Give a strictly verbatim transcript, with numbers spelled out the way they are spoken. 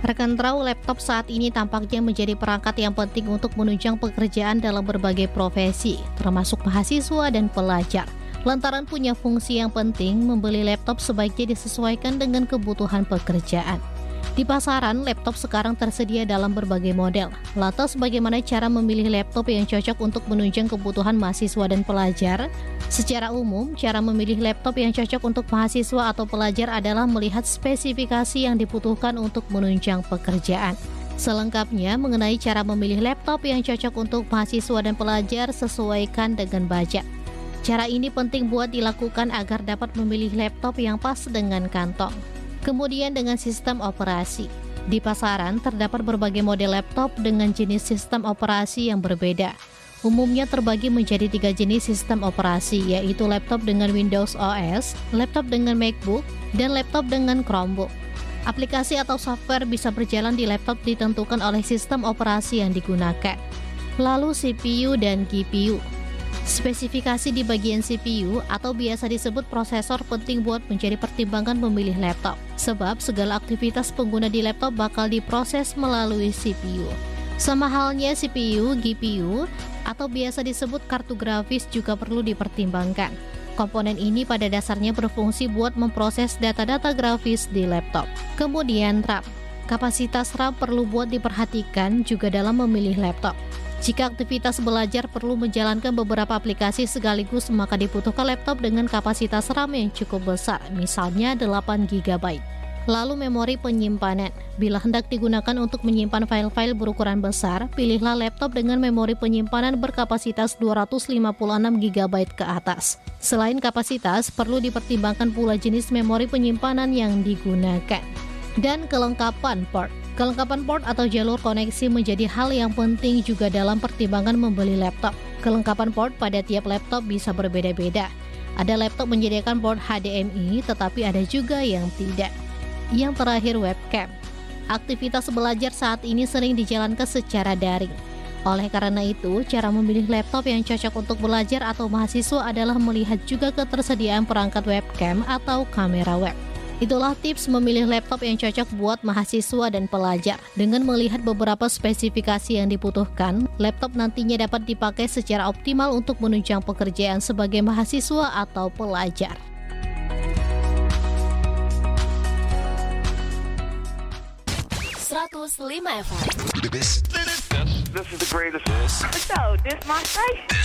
Rekan tahu, laptop saat ini tampaknya menjadi perangkat yang penting untuk menunjang pekerjaan dalam berbagai profesi, termasuk mahasiswa dan pelajar. Lantaran punya fungsi yang penting, membeli laptop sebaiknya disesuaikan dengan kebutuhan pekerjaan. Di pasaran, laptop sekarang tersedia dalam berbagai model. Lantas, bagaimana cara memilih laptop yang cocok untuk menunjang kebutuhan mahasiswa dan pelajar? Secara umum, cara memilih laptop yang cocok untuk mahasiswa atau pelajar adalah melihat spesifikasi yang dibutuhkan untuk menunjang pekerjaan. Selengkapnya, mengenai cara memilih laptop yang cocok untuk mahasiswa dan pelajar, sesuaikan dengan budget. Cara ini penting buat dilakukan agar dapat memilih laptop yang pas dengan kantong. Kemudian dengan sistem operasi. Di pasaran terdapat berbagai model laptop dengan jenis sistem operasi yang berbeda. Umumnya terbagi menjadi tiga jenis sistem operasi, yaitu laptop dengan Windows O S, laptop dengan MacBook, dan laptop dengan Chromebook. Aplikasi atau software bisa berjalan di laptop ditentukan oleh sistem operasi yang digunakan. Lalu C P U dan G P U. Spesifikasi di bagian C P U atau biasa disebut prosesor penting buat menjadi pertimbangan memilih laptop, sebab segala aktivitas pengguna di laptop bakal diproses melalui C P U. Sama halnya C P U, G P U, atau biasa disebut kartu grafis juga perlu dipertimbangkan. Komponen ini pada dasarnya berfungsi buat memproses data-data grafis di laptop. Kemudian RAM. Kapasitas RAM perlu buat diperhatikan juga dalam memilih laptop. Jika aktivitas belajar perlu menjalankan beberapa aplikasi sekaligus, maka dibutuhkan laptop dengan kapasitas RAM yang cukup besar, misalnya delapan giga byte. Lalu memori penyimpanan. Bila hendak digunakan untuk menyimpan file-file berukuran besar, pilihlah laptop dengan memori penyimpanan berkapasitas dua ratus lima puluh enam giga byte ke atas. Selain kapasitas, perlu dipertimbangkan pula jenis memori penyimpanan yang digunakan. Dan kelengkapan port. Kelengkapan port atau jalur koneksi menjadi hal yang penting juga dalam pertimbangan membeli laptop. Kelengkapan port pada tiap laptop bisa berbeda-beda. Ada laptop menyediakan port H D M I, tetapi ada juga yang tidak. Yang terakhir, webcam. Aktivitas belajar saat ini sering dijalankan secara daring. Oleh karena itu, cara memilih laptop yang cocok untuk belajar atau mahasiswa adalah melihat juga ketersediaan perangkat webcam atau kamera web. Itulah tips memilih laptop yang cocok buat mahasiswa dan pelajar. Dengan melihat beberapa spesifikasi yang dibutuhkan, laptop nantinya dapat dipakai secara optimal untuk menunjang pekerjaan sebagai mahasiswa atau pelajar. seratus lima F M. This, this, this is the greatest. So, this my station.